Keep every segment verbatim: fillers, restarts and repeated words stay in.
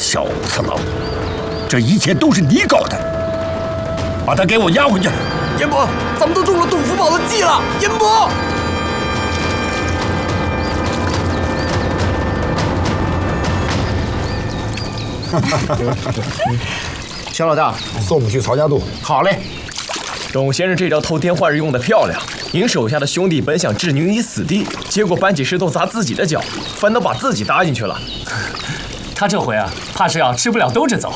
小次郎，这一切都是你搞的，把他给我押回去。 严伯，咱们都中了董福宝的计了，严伯。 肖老大， 送我们去曹家渡。 好嘞。 董先生这招偷天换日用得漂亮，您手下的兄弟本想置您于死地，结果搬起石头砸自己的脚，反倒把自己搭进去了。 他这回啊，怕是要吃不了兜着走。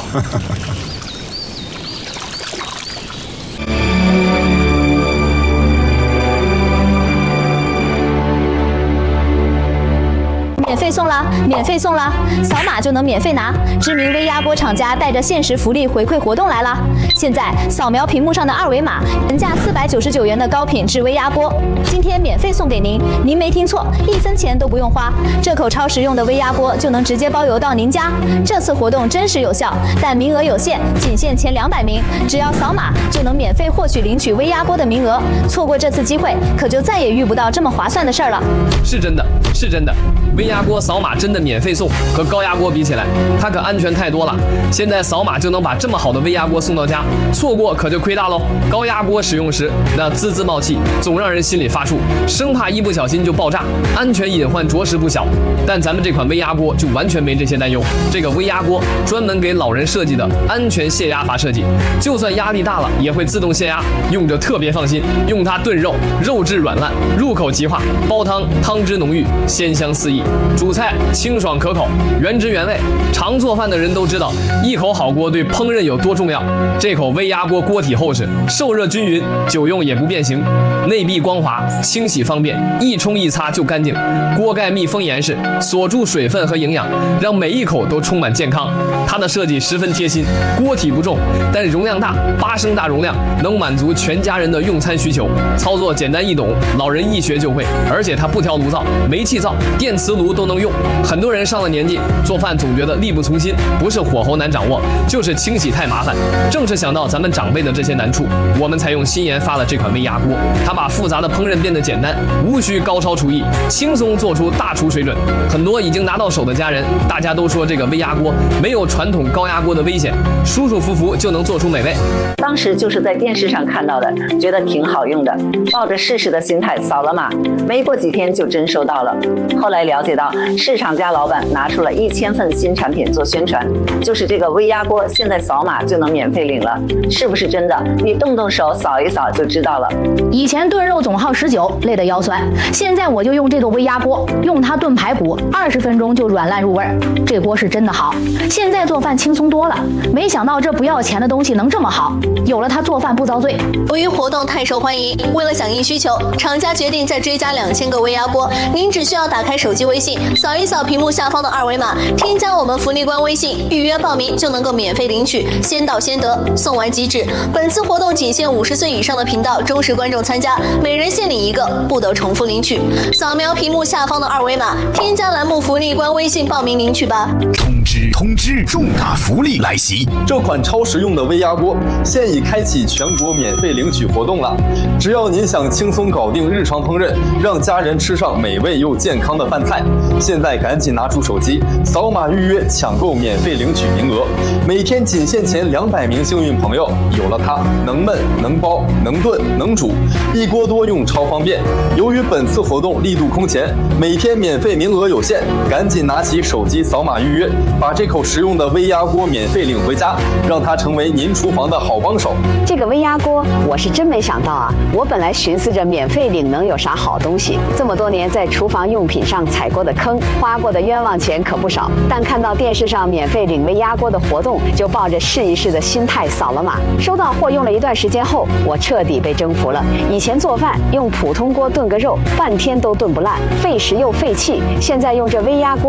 免费送啦！免费送啦！扫码就能免费拿。知名微压锅厂家带着限时福利回馈活动来啦！现在扫描屏幕上的二维码，原价四百九十九元的高品质微压锅，今天免费送给您。您没听错，一分钱都不用花。这口超实用的微压锅就能直接包邮到您家。这次活动真实有效，但名额有限，仅限前两百名。只要扫码就能免费获取领取微压锅的名额。错过这次机会，可就再也遇不到这么划算的事儿了。 是真的，是真的。微压锅扫码真的免费送，和高压锅比起来，它可安全太多了。现在扫码就能把这么好的微压锅送到家，错过可就亏大喽。高压锅使用时那滋滋冒气，总让人心里发怵，生怕一不小心就爆炸，安全隐患着实不小。但咱们这款微压锅就完全没这些担忧。这个微压锅专门给老人设计的安全泄压阀设计，就算压力大了也会自动泄压，用着特别放心。用它炖肉，肉质软烂，入口即化；煲汤，汤汁浓郁，鲜香四溢。煮菜清爽可口，原汁原味。常做饭的人都知道，一口好锅对烹饪有多重要。这口微压锅锅体厚实，受热均匀，久用也不变形，内壁光滑，清洗方便，一冲一擦就干净。锅盖密封严实，锁住水分和营养，让每一口都充满健康。它的设计十分贴心，锅体不重，但容量大，八升大容量，能满足全家人的用餐需求。操作简单易懂，老人一学就会。而且它不挑炉灶，煤气灶、电磁炉都能用。很多人上了年纪，做饭总觉得力不从心，不是火候难掌握，就是清洗太麻烦。正是想到咱们长辈的这些难处，我们才用新研发了这款微压锅。它把复杂的烹饪变得简单，无需高超厨艺，轻松做出大厨水准。很多已经拿到手的家人，大家都说这个微压锅没有传统高压锅的危险，舒舒服服就能做出美味。 当时就是在电视上看到的，觉得挺好用的，抱着试试的心态扫了码，没过几天就真收到了。后来了解到，市场家老板拿出了一千份新产品做宣传，就是这个微压锅，现在扫码就能免费领了，是不是真的？你动动手扫一扫就知道了。 以前炖肉总耗十九，累得腰酸，现在我就用这个微压锅，用它炖排骨，二十分钟就软烂入味儿。这锅是真的好，现在做饭轻松多了。没想到这不要钱的东西能这么好，有了它做饭不遭罪。 由于活动太受欢迎，为了响应需求，厂家决定再追加两千个微压锅。您只需要打开手机微信，扫一扫屏幕下方的二维码，添加我们福利官微信，预约报名就能够免费领取，先到先得，送完即止。本次活动仅限五十岁以上的频道忠实观众参加，每人限领一个，不得重复领取。扫描屏幕下方的二维码，添加栏目福利官微信报名领取吧。 通知通知，重大福利来袭！ 这款超实用的微压锅现已开启全国免费领取活动了。只要您想轻松搞定日常烹饪，让家人吃上美味又健康的饭菜，现在赶紧拿出手机，扫码预约抢购免费领取名额。每天仅限前两百名幸运朋友，有了它，能焖能包能炖能煮，一锅多用超方便。由于本次活动力度空前，每天免费名额有限，赶紧拿起手机扫码预约，把这口实用的微压锅免费领回家，让它成为您厨房的好帮手。 这个微压锅我是真没想到啊！我本来寻思着免费领能有啥好东西，这么多年在厨房用品上踩过的坑，花过的冤枉钱可不少。但看到电视上免费领微压锅的活动，就抱着试一试的心态扫了码。收到货用了一段时间后，我彻底被征服了。以前做饭用普通锅炖个肉，半天都炖不烂，费时又费气。现在用这微压锅